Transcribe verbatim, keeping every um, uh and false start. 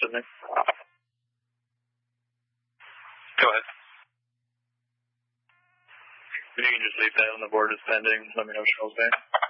Sydney. Go ahead. If you can just leave that on the board as pending, let me know Charles Bay.